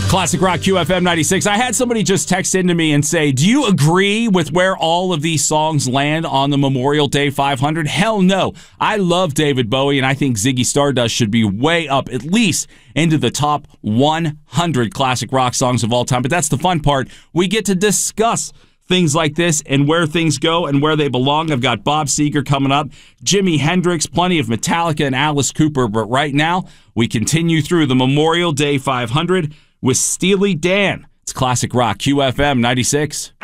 Classic Rock QFM 96. I had somebody just text into me and say, do you agree with where all of these songs land on the Memorial Day 500? Hell no. I love David Bowie, and I think Ziggy Stardust should be way up, at least into the top 100 classic rock songs of all time. But that's the fun part. We get to discuss things like this and where things go and where they belong. I've got Bob Seger coming up, Jimi Hendrix, plenty of Metallica and Alice Cooper. But right now, we continue through the Memorial Day 500 with Steely Dan. It's Classic Rock QFM 96.